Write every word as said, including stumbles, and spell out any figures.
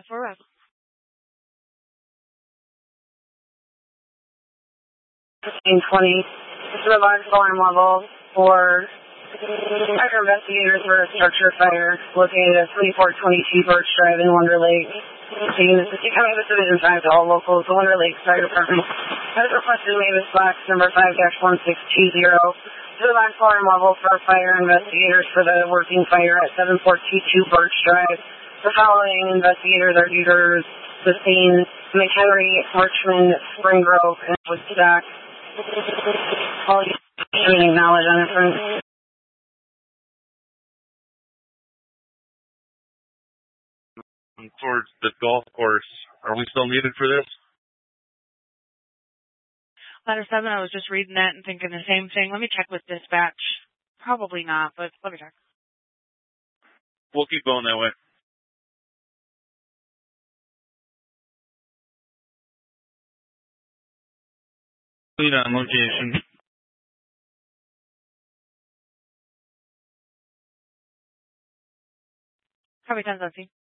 five four Red. fifteen twenty. This is a large alarm level for fire investigators for a structure fire located at twenty-four twenty-two Birch Drive in Wonder Lake. The unit is becoming a Division five to all locals, the Wonder Lake Fire Department has requested Mavis box number five dash one six two zero to the large alarm level for fire investigators for the working fire at seven four two two Birch Drive. The following investigators are due to sustain McHenry, Richmond, Spring Grove, and Woodstock. All you can acknowledge on it front. Towards the golf course. Are we still needed for this? Ladder seven, I was just reading that and thinking the same thing. Let me check with dispatch. Probably not, but let me check. We'll keep going that way. Lead on location. Copy ten, Dusty.